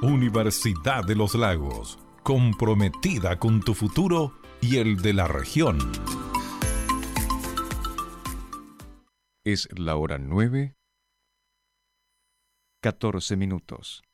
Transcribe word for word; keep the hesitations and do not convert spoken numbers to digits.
Universidad de los Lagos, comprometida con tu futuro y el de la región. Es la hora nueve, catorce minutos.